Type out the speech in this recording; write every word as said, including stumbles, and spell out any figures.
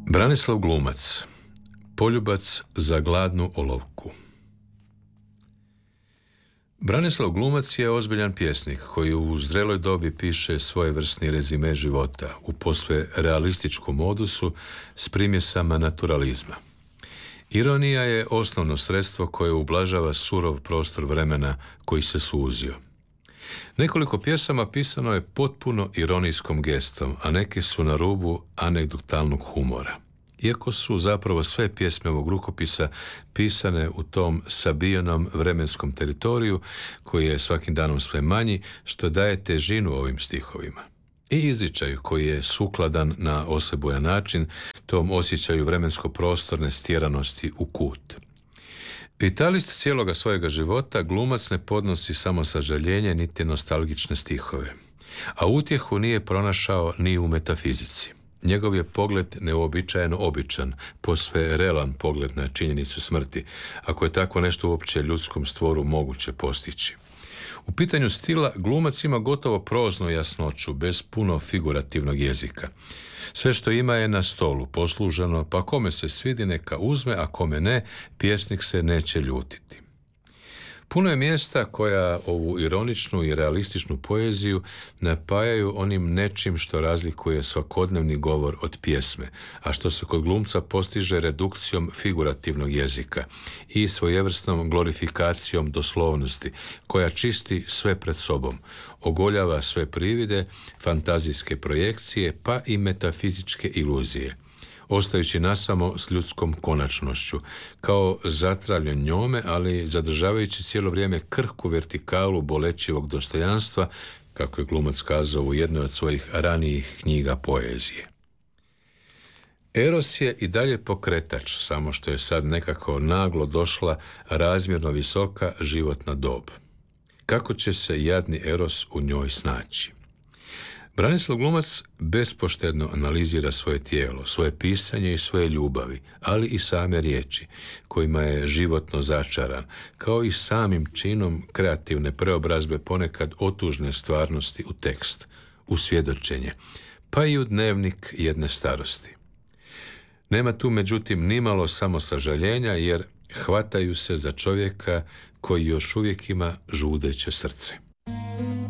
Branislav Glumac, poljubac za gladnu olovku. Branislav Glumac je ozbiljan pjesnik koji u zreloj dobi piše svojevrsni rezime života u posve realističkom modusu s primjesama naturalizma. Ironija je osnovno sredstvo koje ublažava surov prostor vremena koji se suzio. Nekoliko pjesama pisano je potpuno ironijskom gestom, a neke su na rubu anegdotalnog humora. Iako su zapravo sve pjesme ovog rukopisa pisane u tom sabijenom vremenskom teritoriju koji je svakim danom sve manji, što daje težinu ovim stihovima. I izričaju koji je sukladan na osebujan način tom osjećaju vremensko-prostorne stjeranosti u kut. Vitalist cijeloga svojega života, Glumac ne podnosi samo sažaljenje niti nostalgične stihove, a utjehu nije pronašao ni u metafizici. Njegov je pogled neuobičajeno običan, posve realan pogled na činjenicu smrti, ako je tako nešto uopće ljudskom stvoru moguće postići. U pitanju stila, Glumac ima gotovo proznu jasnoću, bez puno figurativnog jezika. Sve što ima je na stolu, posluženo, pa kome se svidi neka uzme, a kome ne, pjesnik se neće ljutiti. Puno je mjesta koja ovu ironičnu i realističnu poeziju napajaju onim nečim što razlikuje svakodnevni govor od pjesme, a što se kod glumca postiže redukcijom figurativnog jezika i svojevrsnom glorifikacijom doslovnosti, koja čisti sve pred sobom, ogoljava sve privide, fantazijske projekcije, pa i metafizičke iluzije, ostajući nasamo s ljudskom konačnošću, kao zatravljen njome, ali zadržavajući cijelo vrijeme krhku vertikalu bolećivog dostojanstva, kako je Glumac kazao u jednoj od svojih ranijih knjiga poezije. Eros je i dalje pokretač, samo što je sad nekako naglo došla razmjerno visoka životna dob. Kako će se jadni Eros u njoj snaći? Branislav Glumac bespoštedno analizira svoje tijelo, svoje pisanje i svoje ljubavi, ali i same riječi, kojima je životno začaran, kao i samim činom kreativne preobrazbe ponekad otužne stvarnosti u tekst, u svjedočenje, pa i u dnevnik jedne starosti. Nema tu međutim nimalo samo sažaljenja, jer hvataju se za čovjeka koji još uvijek ima žudeće srce.